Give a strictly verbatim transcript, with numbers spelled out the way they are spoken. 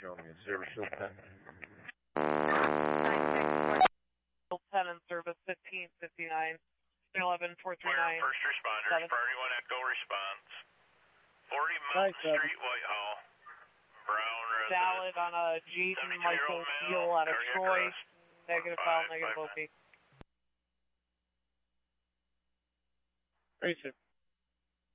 show me. Service still ten. ten and service fifteen fifty-nine. eleven four three nine. First responders, Priority one Echo response. forty Mountain Nice, Street, Whitehall. Brown resident. Valid on a Jaden Michael Steele out of Troy. Negative file, negative O P. Racer.